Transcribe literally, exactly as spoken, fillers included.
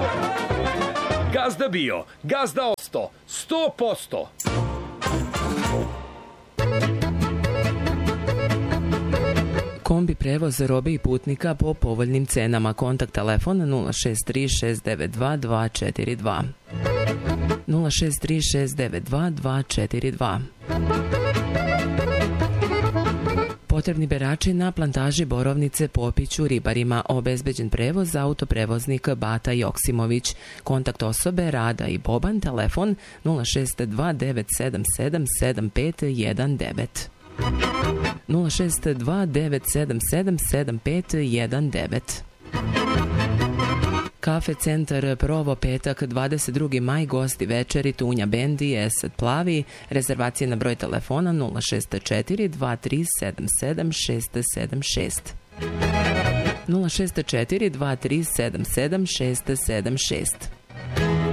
Gazda bio, gazda osto, sto posto. Kombi prevoz robe i putnika po povoljnim cenama. Kontakt telefon nula šest tri šest devet dva dva četiri dva. nula šest tri šest devet dva dva četiri dva. Potrebni berači na plantaži borovnice Popiću ribarima. Obezbeđen prevoz autoprevoznik Bata Joksimović. Kontakt osobe Rada i Boban, telefon nula šest dva devet sedam sedam sedam pet jedan devet. nula šest dva devet sedam sedam sedam pet jedan devet. Kafe centar Provo, petak dvadeset drugi maj, gosti večeri Tunja Bendi, Esad Plavi. Rezervacije na broj telefona nula šest četiri dva tri sedam sedam šest sedam šest. nula šest četiri dva tri sedam sedam šest sedam šest.